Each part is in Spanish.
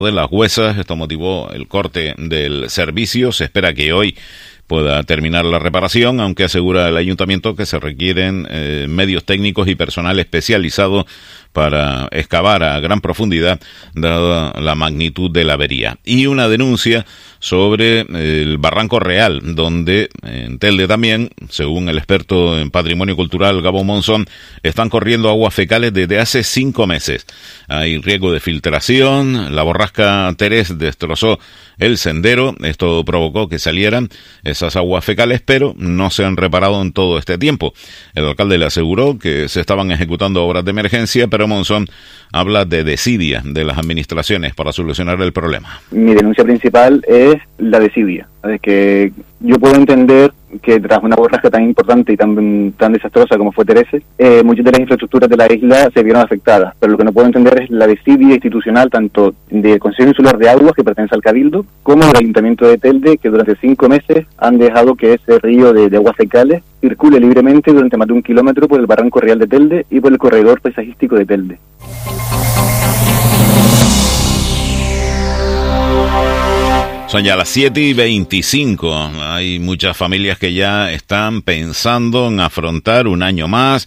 de Las Huesas. Esto motivó el corte del servicio. Se espera que hoy pueda terminar la reparación, aunque asegura el ayuntamiento que se requieren medios técnicos y personal especializado para excavar a gran profundidad, dada la magnitud de la avería. Y una denuncia sobre el Barranco Real, donde en Telde también, según el experto en patrimonio cultural Gabo Monzón, están corriendo aguas fecales desde hace 5 meses. Hay riesgo de filtración, la borrasca Terés destrozó el sendero, esto provocó que salieran esas aguas fecales, pero no se han reparado en todo este tiempo. El alcalde le aseguró que se estaban ejecutando obras de emergencia, pero Monzón habla de desidia de las administraciones para solucionar el problema. Mi denuncia principal es la desidia, de que yo puedo entender que tras una borrasca tan importante y tan desastrosa como fue Terese, muchas de las infraestructuras de la isla se vieron afectadas, pero lo que no puedo entender es la desidia institucional tanto del Consejo Insular de Aguas, que pertenece al Cabildo, como del Ayuntamiento de Telde, que durante 5 meses han dejado que ese río de aguas fecales circule libremente durante más de 1 kilómetro por el Barranco Real de Telde y por el corredor paisajístico de Telde. Son ya las 7:25. Hay muchas familias que ya están pensando en afrontar un año más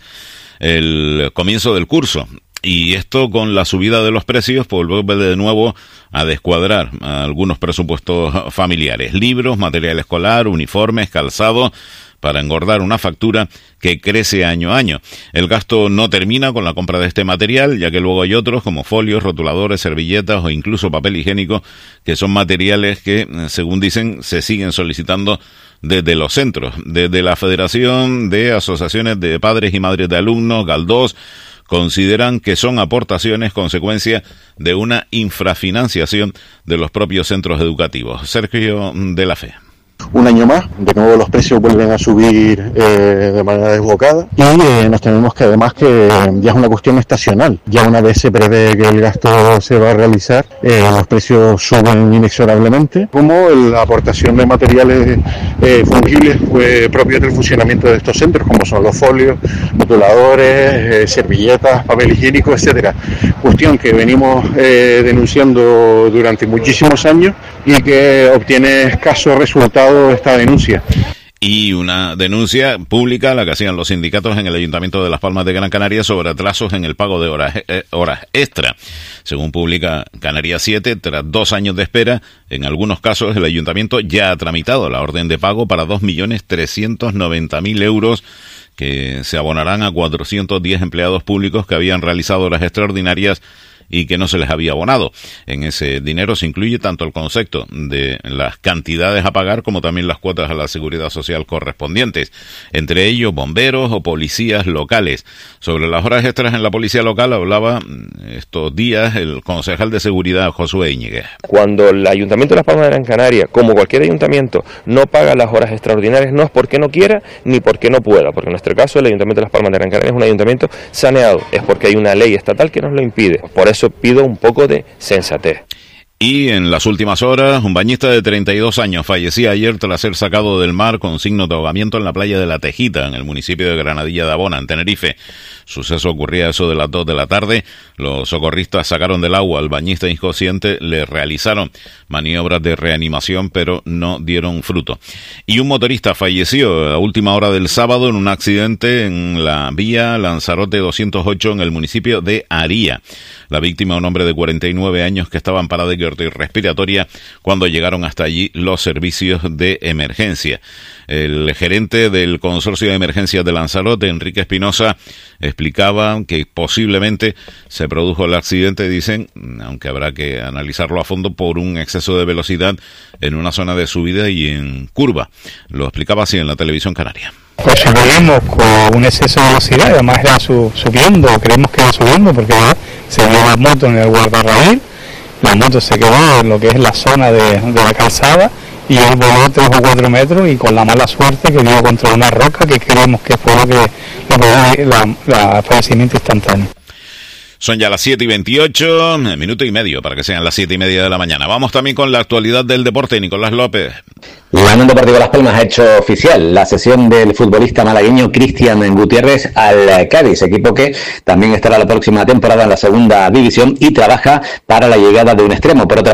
el comienzo del curso. Y esto con la subida de los precios, pues vuelve de nuevo a descuadrar algunos presupuestos familiares. Libros, material escolar, uniformes, calzado, para engordar una factura que crece año a año. El gasto no termina con la compra de este material, ya que luego hay otros como folios, rotuladores, servilletas o incluso papel higiénico, que son materiales que, según dicen, se siguen solicitando desde los centros. Desde la Federación de Asociaciones de Padres y Madres de Alumnos, Galdós, consideran que son aportaciones consecuencia de una infrafinanciación de los propios centros educativos. Sergio de la Fe. Un año más, de nuevo los precios vuelven a subir de manera desbocada y nos tenemos que además que ya es una cuestión estacional, ya una vez se prevé que el gasto se va a realizar, los precios suben inexorablemente, como la aportación de materiales fungibles propios del funcionamiento de estos centros, como son los folios, rotuladores, servilletas, papel higiénico, etcétera. Cuestión que venimos denunciando durante muchísimos años y que obtiene escasos resultados esta denuncia. Y una denuncia pública, la que hacían los sindicatos en el Ayuntamiento de Las Palmas de Gran Canaria sobre atrasos en el pago de horas extra. Según publica Canarias 7, tras 2 años de espera, en algunos casos el Ayuntamiento ya ha tramitado la orden de pago para 2.390.000 euros que se abonarán a 410 empleados públicos que habían realizado horas extraordinarias y que no se les había abonado. En ese dinero se incluye tanto el concepto de las cantidades a pagar como también las cuotas a la seguridad social correspondientes, entre ellos bomberos o policías locales. Sobre las horas extras en la policía local hablaba estos días el concejal de seguridad Josué Íñiguez. Cuando el Ayuntamiento de Las Palmas de Gran Canaria, como cualquier ayuntamiento, no paga las horas extraordinarias, no es porque no quiera ni porque no pueda, porque en nuestro caso el Ayuntamiento de Las Palmas de Gran Canaria es un ayuntamiento saneado, es porque hay una ley estatal que nos lo impide. Por eso pido un poco de sensatez. Y en las últimas horas, un bañista de 32 años fallecía ayer tras ser sacado del mar con signos de ahogamiento en la playa de La Tejita, en el municipio de Granadilla de Abona, en Tenerife. Suceso ocurría a eso de las 2 de la tarde. Los socorristas sacaron del agua al bañista inconsciente, le realizaron maniobras de reanimación, pero no dieron fruto. Y un motorista falleció a última hora del sábado en un accidente en la vía Lanzarote 208 en el municipio de Aría. La víctima, un hombre de 49 años que estaba en parada respiratoria cuando llegaron hasta allí los servicios de emergencia. El gerente del Consorcio de Emergencias de Lanzarote, Enrique Espinosa, explicaba que posiblemente se produjo el accidente, dicen, aunque habrá que analizarlo a fondo, por un exceso de velocidad en una zona de subida y en curva. Lo explicaba así en la televisión canaria. Pues si venimos con un exceso de velocidad, además era subiendo, creemos que va subiendo porque se vio la moto en el guardarraíl, la moto se quedó en lo que es la zona de la calzada y él voló 3 o 4 metros y con la mala suerte que dio contra una roca que creemos que fue lo que el fallecimiento instantáneo. Son ya las 7:28, minuto y medio para que sean las 7:30 de la mañana. Vamos también con la actualidad del deporte. Nicolás López. La Unión Deportiva Las Palmas ha hecho oficial la cesión del futbolista malagueño Cristian Gutiérrez al Cádiz, equipo que también estará la próxima temporada en la segunda división y trabaja para la llegada de un extremo. Por otra